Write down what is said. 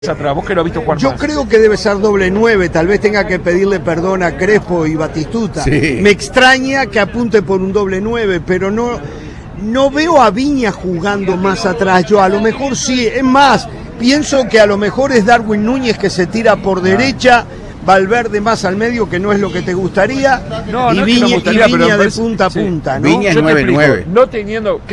Atrás, vos que lo has visto jugar Yo más. creo que debe ser doble 9, tal vez tenga que pedirle perdón a Crespo y Batistuta. Sí. Me extraña que apunte por un doble 9, pero no veo a Viña jugando más atrás. Yo a lo mejor sí, es más, pienso que a lo mejor es Darwin Núñez que se tira por derecha, Valverde más al medio, que no es lo que te gustaría, No, y no es que Viña, me gustaría, y pero Viña de pues, punta a sí. punta, ¿no? Viña es Yo te explico, 9-9. no teniendo...